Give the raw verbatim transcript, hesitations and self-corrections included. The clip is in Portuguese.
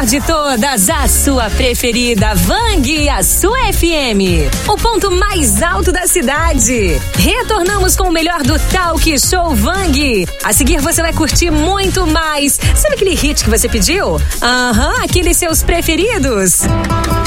melhor de todas, a sua preferida, Vang, a sua F M. O ponto mais alto da cidade. Retornamos com o melhor do Talk Show Vang. A seguir você vai curtir muito mais. Sabe aquele hit que você pediu? Aham, uhum, aqueles seus preferidos.